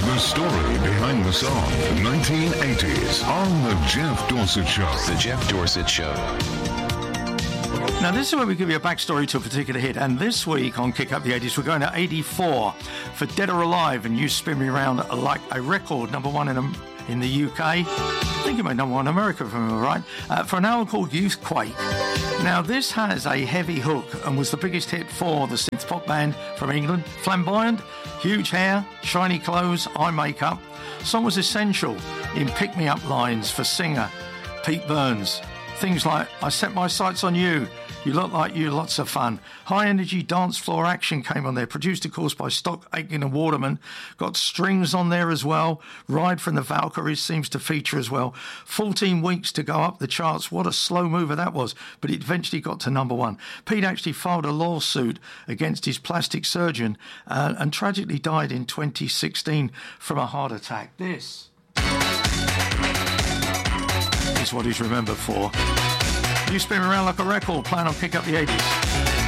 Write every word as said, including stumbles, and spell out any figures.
The story behind the song, nineteen eighties, on The Jeff Dorsett Show. The Jeff Dorsett Show. Now, this is where we give you a backstory to a particular hit. And this week on Kick Up the eighties, we're going to eighty-four for Dead or Alive and You Spin Me Round Like a Record, number one in, um, in the U K. I think it made number one in America, if I remember right, uh, for an album called Youthquake. Now, this has a heavy hook and was the biggest hit for the synth pop band from England. Flamboyant, huge hair, shiny clothes, eye makeup. Song was essential in pick-me-up lines for singer Pete Burns. Things like, I set my sights on you, you look like you, lots of fun. High-energy dance floor action came on there, produced, of course, by Stock, Aitken and Waterman. Got strings on there as well. Ride from the Valkyries seems to feature as well. fourteen weeks to go up the charts. What a slow mover that was, but it eventually got to number one. Pete actually filed a lawsuit against his plastic surgeon uh, and tragically died in twenty sixteen from a heart attack. This is what he's remembered for. You Spin Me Around Like a Record, playing on Kick Up the eighties.